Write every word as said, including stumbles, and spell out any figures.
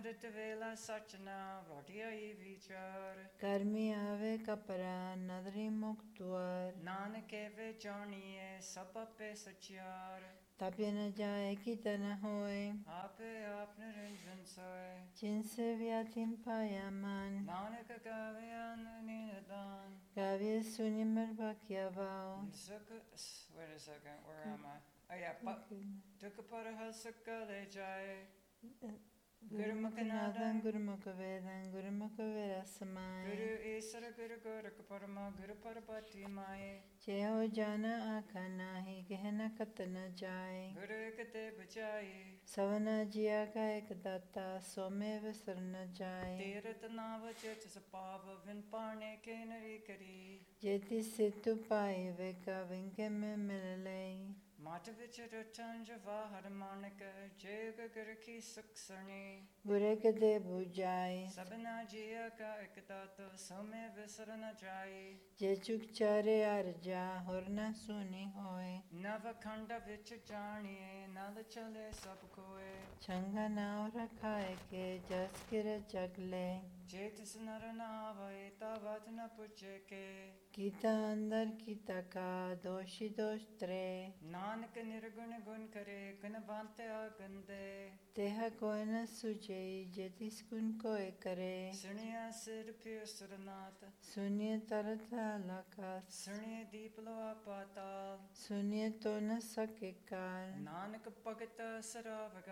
ਅੰਮ੍ਰਿਤ ਵੇਲਾ ਸਚ ਨਾ ਵਡਿਆਈ ਵਿਚਾਰ। ਕਰਮੀ ਆਵੇ ਕਪਰਾ ਨਦਰੀ ਮੁਕਤਵਾਰ। ਨਾਨਕ ਵੇ ਜਾਣੀਏ ਸਭ ਆਪੇ ਸਚਿਆਰ। ਤਪਿ ਨ ਜਾਏ ਕੀਤਾ ਨ ਹੋਏ। ਆਪੇ ਆਪ ਨਿਰੰਜਨ ਸੋਏ। ਜਿਨ ਸੇਵਿਆ ਤਿਨ ਪਾਇਆ ਮਨ। ਨਾਨਕ ਗਾਵੇ ਅਨੰਦ ਨਿਦਾਨ। ਗਾਵੇ ਸੁਨਿ ਮਰ ਬਖਿਆ ਵਾਓ। ਸੁਖ wait a second where am I oh yeah but ਦੁਖ ਪਰ ਹਸ ਕਲੇ ਜਾਏ। ਗੁਰਮੁਖ ਨਾਦੰ ਗੁਰਮੁਖ ਵੇਦੰ ਗੁਰਮੁਖ ਵਿਰਸਮਾਏ। ਗੁਰੂ ਈਸਰ ਗੁਰੂ ਗੋਰਖ ਪਰਮਾ ਗੁਰੂ ਪਰਪਤੀ ਮਾਏ। ਜਿਹੋ ਜਨ ਆਖਾ ਨਾਹੀ ਕਹਿ ਨ ਕਤ ਨ ਜਾਏ। ਗੁਰੂ ਇਕ ਤੇ ਬਚਾਈ। ਸਵਨਾ ਜੀਆ ਕਾ ਇਕ ਦਾਤਾ ਸੋ ਮੈਂ ਵਿਸਰ ਨ ਜਾਏ। ਤੀਰਥ ਨਾਵ ਚਿਤ ਸਪਾਵ ਵਿਨ ਪਾਣੇ ਕੇ ਨਰੀ ਕਰੀ। ਜੇ ਤਿਸ ਸਿਤੁ ਪਾਏ ਵੇ ਕਾ ਵਿੰਕੇ ਮੈਂ ਮਿਲ ਲਈ। ਮਠ ਵਿੱਚ ਰਚਨ ਜਵਾਹਰ ਮਾਨਕ ਜੇ ਗੁਰ ਕੀ ਸੁਖ ਸਰਣੀ। ਗੁਰੇ ਕਦੇ ਬੁਝਾਏ। ਸਭਨਾ ਜੀਆ ਕਾ ਇਕ ਦਾਤ ਸੋ ਮੈਂ ਵਿਸਰ ਨ ਜਾਈ। ਜੇ ਚੁਕ ਚਾਰੇ ਅਰਜਾ ਹੋਰ ਨ ਸੁਣੀ ਹੋਏ। ਨਵ ਖੰਡ ਵਿੱਚ ਜਾਣੀਏ ਨਲ ਚਲੇ ਸਭ ਕੋਏ। ਚੰਗਾ ਨਾਮ ਰਖਾਏ ਕੇ ਜਸ ਕਿਰ ਜਗ ਲੈ। ਜੇ ਤਿਸ ਨਰ ਨਾ ਆਵੇ ਤਾ ਬਾਤ ਨ ਪੁੱਛੇ ਕੇ। ਕੀਤਾ ਅੰਦਰ ਕੀਤਾ ਕਾ ਦੋਸ਼ੀ ਦੋਸ਼ ਤਰੇ। ਨਾਨਕ ਨਿਰਗੁਣ ਗੁਣ ਕਰੇ ਗੁਣਵੰਤ ਆਗੰਦੇ। तेह कोय न सुझे जे तिस गुण कोय करे। ਸੁਣਿਆ ਸਿਰ ਫਿਰ ਸੁਰਨਾਥ। सुनिए तरत आकाश। ਸੁਣਿਆ ਦੀਪ ਲੋਆ ਪਾਤਾਲ। सुनिए तो न सके काल। ਨਾਨਕ ਭਗਤ ਸਰਾਵ